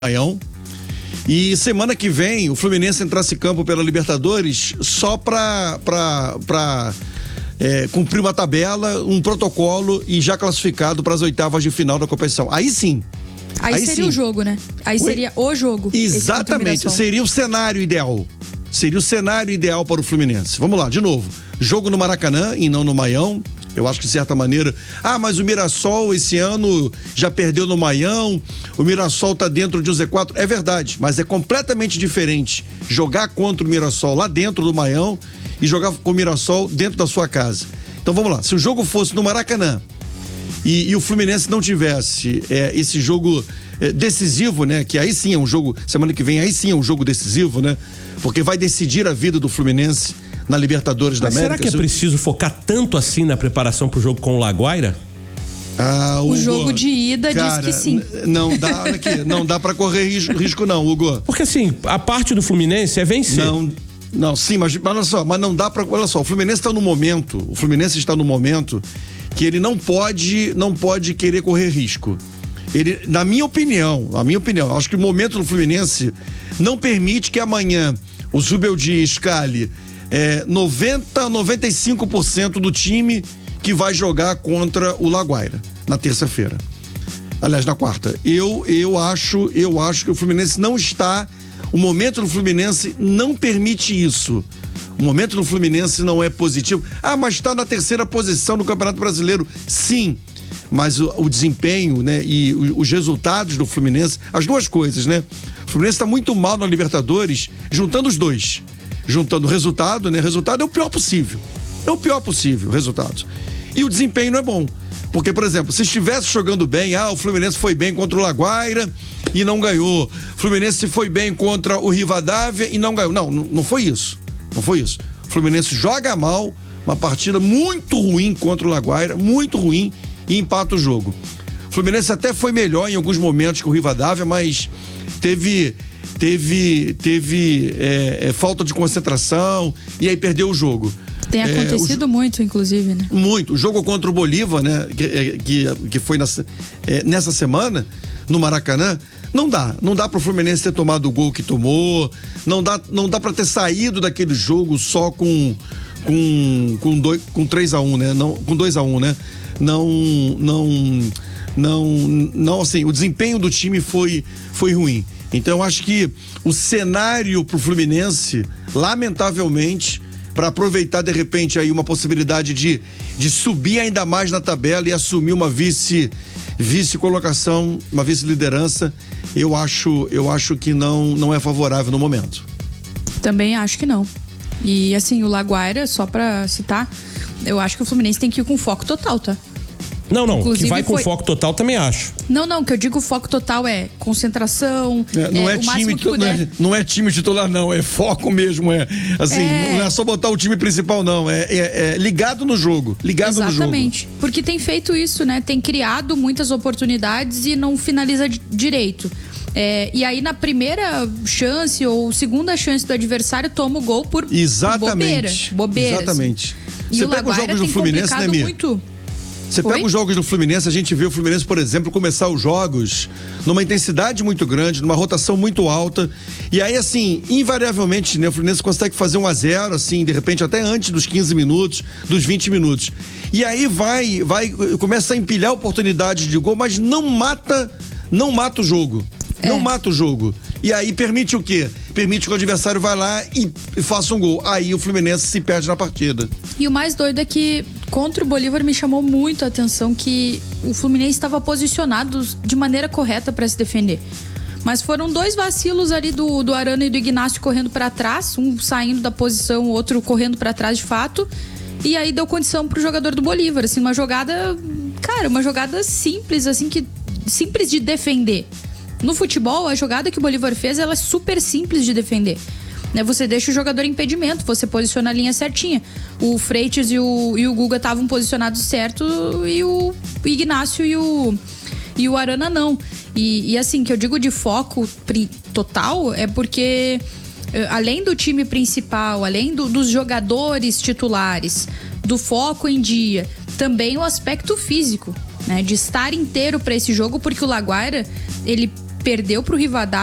Maião. E semana que vem o Fluminense entrasse em campo pela Libertadores só pra cumprir uma tabela, um protocolo e já classificado para as oitavas de final da competição. Aí sim. Aí seria o jogo, né? Aí seria o jogo. Exatamente, seria o cenário ideal. Seria o cenário ideal para o Fluminense. Vamos lá, de novo. Jogo no Maracanã e não no Maião. Eu acho que de certa maneira, mas o Mirassol esse ano já perdeu no Maião, o Mirassol tá dentro de um Z4, é verdade, mas é completamente diferente jogar contra o Mirassol lá dentro do Maião e jogar com o Mirassol dentro da sua casa. Então vamos lá, se o jogo fosse no Maracanã e o Fluminense não tivesse esse jogo decisivo, né, que aí sim é um jogo, semana que vem aí sim é um jogo decisivo, né, porque vai decidir a vida do Fluminense na Libertadores da América. Será que é preciso focar tanto assim na preparação pro jogo com o Laguaira? O jogo de ida, cara, diz que sim. Não dá, olha aqui, não dá pra correr risco não, Hugo. Porque assim, a parte do Fluminense é vencer. Não, sim, mas olha só, mas não dá pra, olha só, o Fluminense está no momento que ele não pode querer correr risco. Ele, na minha opinião, acho que o momento do Fluminense não permite que amanhã o Zubeldia escale 95% do time que vai jogar contra o Laguaira na terça-feira. Aliás, na quarta. Eu acho que o Fluminense não está. O momento do Fluminense não permite isso. O momento do Fluminense não é positivo. Mas está na terceira posição no Campeonato Brasileiro. Sim. Mas o desempenho, né, e os resultados do Fluminense, as duas coisas, né? O Fluminense está muito mal na Libertadores, juntando os dois. Juntando o resultado, né? Resultado é o pior possível. O resultado. E o desempenho não é bom. Porque, por exemplo, se estivesse jogando bem, o Fluminense foi bem contra o Laguaira e não ganhou. O Fluminense foi bem contra o Rivadavia e não ganhou. Não foi isso. Não foi isso. O Fluminense joga mal, uma partida muito ruim contra o Laguaira, muito ruim, e empata o jogo. O Fluminense até foi melhor em alguns momentos que o Rivadavia, mas teve falta de concentração e aí perdeu o jogo. Tem acontecido muito, inclusive, né? Muito. O jogo contra o Bolívar, né? Que foi nessa semana, no Maracanã, não dá pro Fluminense ter tomado o gol que tomou, não dá pra ter saído daquele jogo só com 3-1, né? Não, com 2-1, né? Não, assim, o desempenho do time foi ruim. Então eu acho que o cenário pro Fluminense, lamentavelmente, para aproveitar de repente aí uma possibilidade de subir ainda mais na tabela e assumir uma vice-colocação, uma vice-liderança, eu acho que não é favorável no momento. Também acho que não. E assim, o Laguaira, só pra citar, eu acho que o Fluminense tem que ir com foco total, tá? Não, inclusive, que vai com foco total também acho. Não, que eu digo foco total é concentração, não é time titular não, é foco mesmo, não é só botar o time principal não, é ligado no jogo, Exatamente, porque tem feito isso, né, tem criado muitas oportunidades e não finaliza direito. E aí na primeira chance ou segunda chance do adversário toma o gol por bobeira. Exatamente. E você pega os jogos do Fluminense, né, Mia? Você pega os jogos do Fluminense, a gente vê o Fluminense, por exemplo, começar os jogos numa intensidade muito grande, numa rotação muito alta, e aí assim, invariavelmente, né, o Fluminense consegue fazer 1-0, assim, de repente até antes dos 15 minutos, dos 20 minutos. E aí começa a empilhar oportunidades de gol, mas não mata o jogo. Não mata o jogo. E aí permite o quê? Permite que o adversário vá lá e faça um gol. Aí o Fluminense se perde na partida. E o mais doido é que contra o Bolívar me chamou muito a atenção que o Fluminense estava posicionado de maneira correta para se defender. Mas foram dois vacilos ali do Arana e do Ignacio correndo para trás, um saindo da posição, o outro correndo para trás de fato. E aí deu condição pro jogador do Bolívar, assim, uma jogada simples, assim, simples de defender. No futebol, a jogada que o Bolívar fez, ela é super simples de defender. Né? Você deixa o jogador em impedimento, você posiciona a linha certinha. O Freitas e o Guga estavam posicionados certo e o Ignacio e o Arana não. E assim, que eu digo de foco total é porque além do time principal, além dos jogadores titulares, do foco em dia, também o aspecto físico, né? De estar inteiro para esse jogo, porque o Laguaira, ele perdeu pro Rivadavia